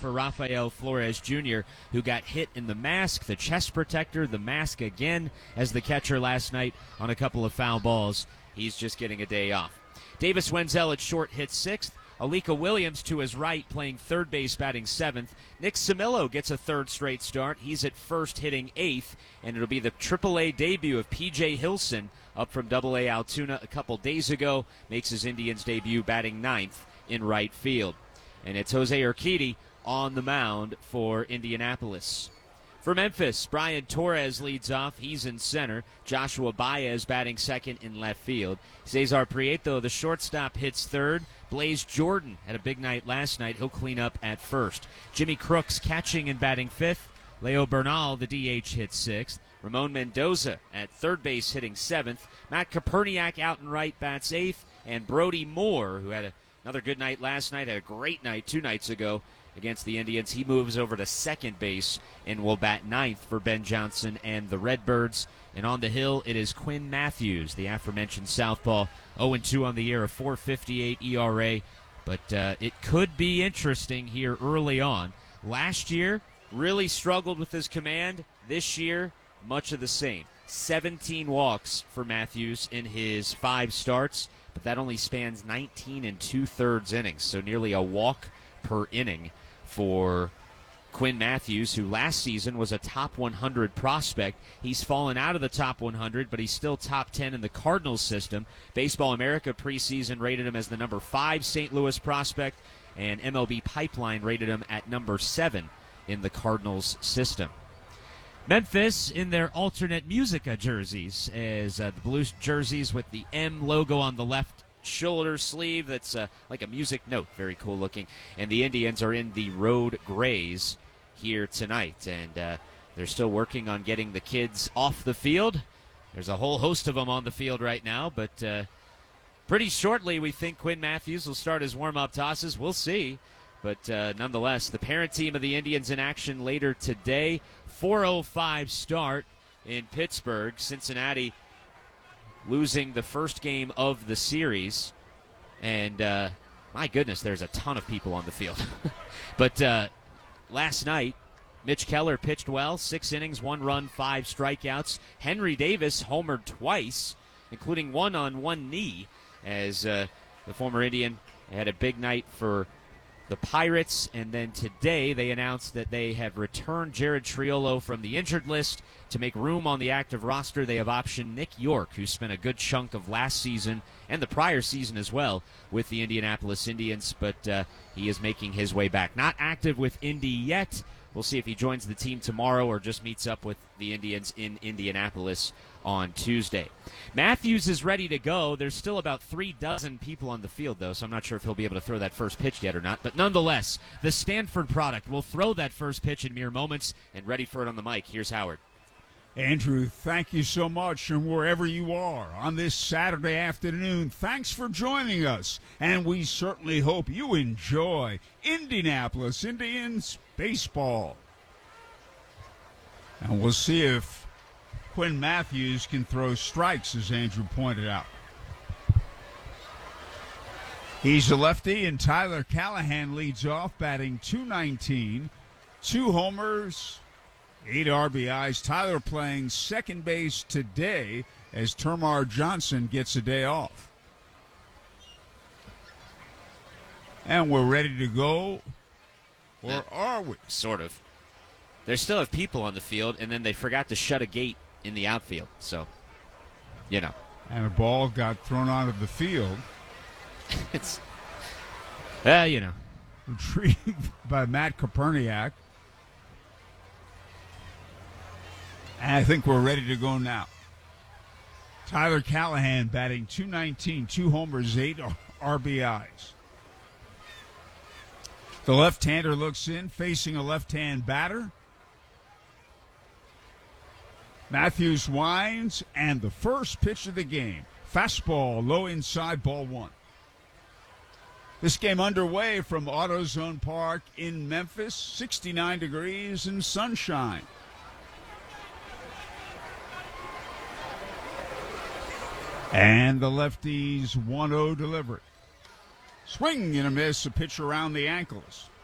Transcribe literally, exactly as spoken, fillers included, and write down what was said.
for Rafael Flores Junior, who got hit in the mask, the chest protector, the mask again as the catcher last night on a couple of foul balls. He's just getting a day off. Davis Wenzel at short hits sixth. Alika Williams to his right playing third base, batting seventh. Nick Samillo gets a third straight start. He's at first hitting eighth, and it'll be the triple A debut of P J Hilson up from double A Altoona a couple days ago. Makes his Indians debut batting ninth in right field. And it's Jose Urquidy on the mound for Indianapolis. For Memphis, Brian Torres leads off. He's in center. Joshua Baez batting second in left field. Cesar Prieto, the shortstop, hits third. Blaze Jordan had a big night last night. He'll clean up at first. Jimmy Crooks catching and batting fifth. Leo Bernal, the D H, hits sixth. Ramon Mendoza at third base hitting seventh. Matt Koperniak out in right bats eighth. And Brody Moore, who had a, another good night last night, had a great night two nights ago against the Indians. He moves over to second base and will bat ninth for Ben Johnson and the Redbirds. And on the hill, it is Quinn Matthews, the aforementioned southpaw, oh and two on the year, a four fifty-eight E R A. But uh, it could be interesting here early on. Last year, really struggled with his command. This year, much of the same. seventeen walks for Matthews in his five starts, but that only spans nineteen and two-thirds innings, so nearly a walk per inning for Quinn Matthews, who last season was a top one hundred prospect. He's fallen out of the top one hundred, but he's still top ten in the Cardinals system. Baseball America preseason rated him as the number five Saint Louis prospect, and M L B Pipeline rated him at number seven in the Cardinals system. Memphis in their alternate Musica jerseys, as uh, the blue jerseys with the M logo on the left shoulder sleeve that's uh, like a music note, very cool looking, and the Indians are in the road grays here tonight, and uh, they're still working on getting the kids off the field. There's a whole host of them on the field right now, but uh, pretty shortly we think Quinn Matthews will start his warm-up tosses. We'll see, but uh, nonetheless, the parent team of the Indians in action later today. four oh five start in Pittsburgh. Cincinnati losing the first game of the series. And, uh, my goodness, there's a ton of people on the field. but uh, last night, Mitch Keller pitched well. Six innings, one run, five strikeouts. Henry Davis homered twice, including one on one knee, as uh, the former Indian had a big night for the Pirates. And then today they announced that they have returned Jared Triolo from the injured list. To make room on the active roster, they have optioned Nick York, who spent a good chunk of last season and the prior season as well with the Indianapolis Indians, but uh, he is making his way back. Not active with Indy yet. We'll see if he joins the team tomorrow or just meets up with the Indians in Indianapolis on Tuesday. Matthews is ready to go. There's still about three dozen people on the field, though, so I'm not sure if he'll be able to throw that first pitch yet or not. But nonetheless, the Stanford product will throw that first pitch in mere moments, and ready for it on the mic. Here's Howard. Andrew, thank you so much, and wherever you are on this Saturday afternoon, thanks for joining us, and we certainly hope you enjoy Indianapolis Indians baseball. And we'll see if Quinn Matthews can throw strikes, as Andrew pointed out. He's a lefty, and Tyler Callahan leads off, batting two nineteen, two homers, eight R B Is. Tyler playing second base today as Termar Johnson gets a day off. And we're ready to go. Or Uh, are we? Sort of. They still have people on the field, and then they forgot to shut a gate in the outfield. So, you know. And a ball got thrown onto the field. it's, uh, you know. Retrieved by Matt Koperniak. And I think we're ready to go now. Tyler Callahan batting two nineteen, two homers, eight R B Is. The left-hander looks in, facing a left-hand batter. Matthews winds, and the first pitch of the game. Fastball, low inside, ball one. This game underway from AutoZone Park in Memphis, sixty-nine degrees and sunshine. And the lefties one oh delivery. Swing and a miss, a pitch around the ankles.